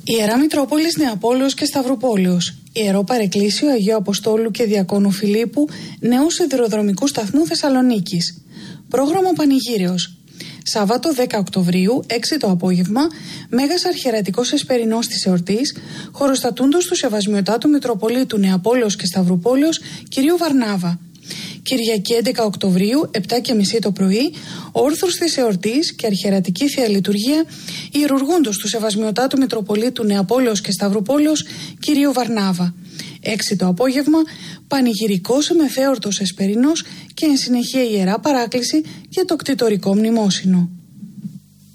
Ιερά Μητρόπολης Νεαπόλεως και Σταυρουπόλεως, Ιερό Παρεκκλήσιο Αγίου Αποστόλου και Διακόνου Φιλίππου, Νέου Σιδηροδρομικού Σταθμού Θεσσαλονίκης. Πρόγραμμα Πανηγύρεως. Σάββατο 10 Οκτωβρίου, 6 το απόγευμα, Μέγας Αρχιερατικός Εσπερινός της εορτής, χωροστατούντος του Σεβασμιωτάτου Μητροπολίτου Νεαπόλεως και Σταυρουπόλεως, κυρίου Βαρνάβα. Κυριακή 11 Οκτωβρίου, 7:30 το πρωί, όρθρος της εορτής και αρχιερατική θεία λειτουργία, ιερουργούντος του Σεβασμιωτάτου Μητροπολίτου Νεαπόλεως και Σταυρουπόλεως, κυρίου Βαρνάβα. 6 το απόγευμα, πανηγυρικός εμεφαίορτος Εσπερινός και εν συνεχεία ιερά παράκληση για το κτητορικό μνημόσυνο.